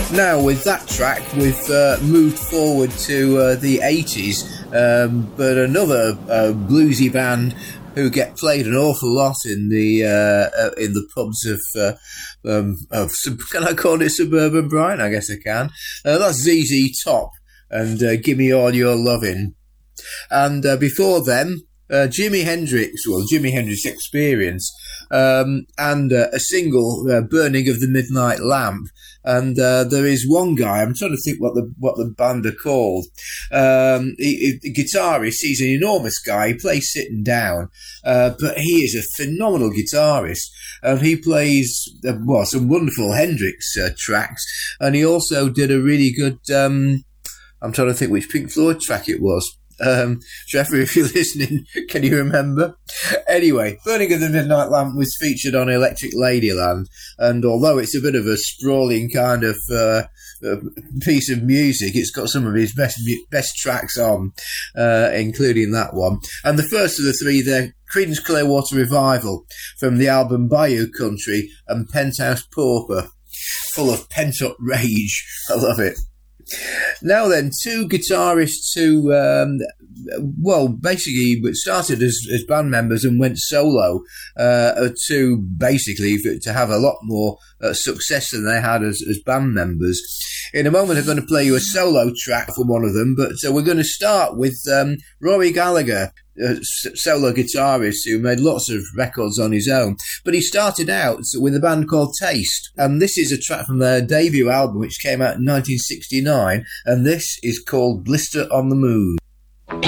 Now, with that track, we've moved forward to the 80s, but another bluesy band who get played an awful lot in the pubs of can I call it suburban Brighton? I guess I can. That's ZZ Top and Gimme All Your Lovin'. And before them, Jimi Hendrix Experience, and a single, Burning of the Midnight Lamp. And there is one guy, I'm trying to think what the band are called. The guitarist, he's an enormous guy, he plays sitting down, but he is a phenomenal guitarist. And he plays, some wonderful Hendrix tracks, and he also did a really good, I'm trying to think which Pink Floyd track it was. Trevor, if you're listening, can you remember? Anyway, Burning of the Midnight Lamp was featured on Electric Ladyland, and although it's a bit of a sprawling kind of piece of music, it's got some of his best tracks on, including that one. And the first of the three there, Creedence Clearwater Revival, from the album Bayou Country and Penthouse Pauper, full of pent-up rage. I love it. Now then, two guitarists who, basically started as band members and went solo to have a lot more success than they had as band members. In a moment, I'm going to play you a solo track from one of them, but we're going to start with Rory Gallagher, solo guitarist who made lots of records on his own, but he started out with a band called Taste, and this is a track from their debut album which came out in 1969, and this is called Blister on the Moon.